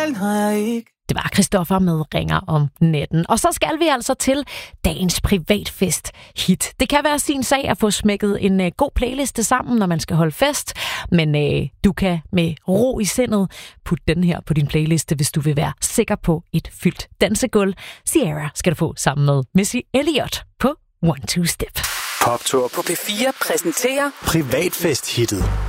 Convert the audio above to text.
den har jeg ikke. Det var Christoffer med Ringer om natten. Og så skal vi altså til dagens privatfest hit. Det kan være sin sag at få smækket en god playliste sammen, når man skal holde fest. Men du kan med ro i sindet putte den her på din playliste, hvis du vil være sikker på et fyldt dansegulv. Sierra skal du få sammen med Missy Elliott på One Two Step. Poptur på P4 præsenterer Privatfest hittet.